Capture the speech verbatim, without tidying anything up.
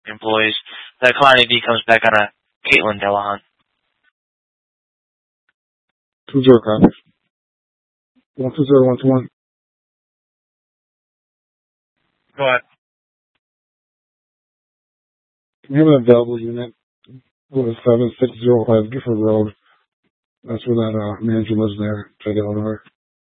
employees. That Kalani D comes back on a Caitlin Delahunt. Two zero copies. One two zero one two one. Go ahead. We have an available unit with a seven six zero five Gifford Road. That's where that uh, manager lives there, Illinois.